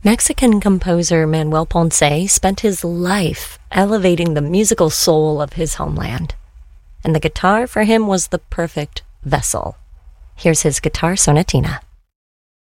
Mexican composer Manuel Ponce spent his life elevating the musical soul of his homeland, and the guitar for him was the perfect vessel. Here's his guitar sonatina.